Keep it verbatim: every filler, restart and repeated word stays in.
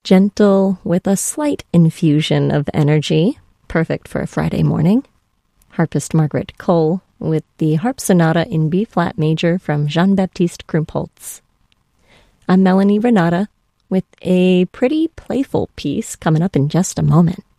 gentle with a slight infusion of energy, perfect for a Friday morning. Harpist Margaret Cole with the Harp Sonata in B-flat major from Jean-Baptiste Krumpholz. I'm Melanie Renata with a pretty playful piece coming up in just a moment.